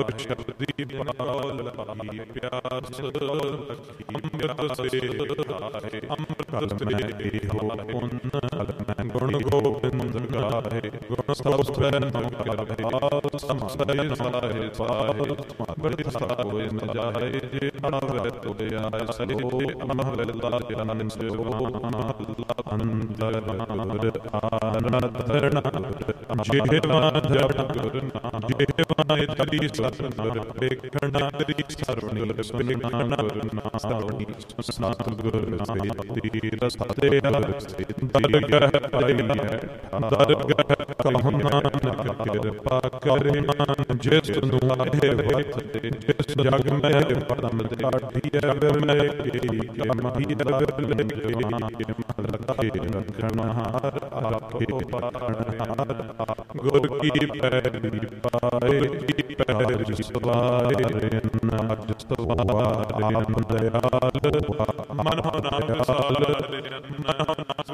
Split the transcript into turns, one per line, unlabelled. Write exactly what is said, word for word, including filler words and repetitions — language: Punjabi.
ਸ਼ਬਦੀ ਪਾਲ ਲਾਈ ਪਿਆਸ ਅੰਮ੍ਰਿਤ ਸੇ ਖਾਏ ਅੰਮ੍ਰਿਤ ਸੇ ਇਹੋ ਪੁੰਨ ਮੈਂ ਗੁਣ ਗੋਬਿੰਦ ਗਾਏ ਗੁਣ ਸਭ ਬੈਨ ਕਿਰਪਾ ਸਮਾਏ ਸਾਏ ਪਾਏ ਬੜੀ ਸਾ ਕੋਈ ਨ ਜਾਏ ਜੇ ਆਵੇ ਤੁਦੇ ਆਏ ਸੋ ਅਮਹਲ ਲਾਜਨ ਸਿਓ ਅੰਦਰ ਗੁਰ ਆਨੰਦਰਣ ਜੀਵਾ ਜਪ ਗੁਰ ਨਾਮ ਜੀਵਾ ਤਰੀ ਸਤਿ ਵੇਖਣਾ ਤਰੀ ਸਰਵਣੀ ਵੇਖਣਾ ਗੁਰ ਨਾਮ ਸਤ ਗੁਰ ਸੇਤੀ ਰਸਤੇ ਰਸਤੇ ਦਰਗਹ ਪਾਈ ਹੈ ਦਰਗਹ ਕਹੋ ਨਾਨਕ ਕਿਰਪਾ ਕਰੇ ਮਨ ਜਿਸ ਨੂੰ ਇਹ ਵਤ ਦੇ ਜਿਸ ਜਗ ਮੈਂ ਪਰਮ ਕਾਢੀ ਹੈ ਬਿਰਲੇ ਕੀ ਮਾਹੀ ਬਿਰਲੇ ਕੀ ਮਲਕੇ ਰਖਣਹਾਰ ਆਪੇ ਪਾਣਹਾਰ ਗੁਰ ਕੀ ਪੈਰੀ ਪਾਏ ਕੀ ਪੈਰੀ ਸਵਾਰੇ ਨਾਜ ਸਵਾਰੇ ਆਪ ਦਇਆਲ ਮਨ ਨਾਮ ਸਾਲ